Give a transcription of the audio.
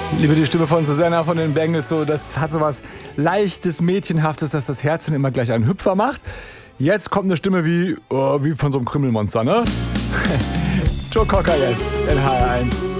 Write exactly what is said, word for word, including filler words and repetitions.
Liebe, die Stimme von Susanna von den Bengals, so, das hat so was leichtes, mädchenhaftes, dass das Herz dann immer gleich einen Hüpfer macht. Jetzt kommt eine Stimme wie, oh, wie von so einem Krümelmonster, ne? Joe Cocker jetzt in H R eins.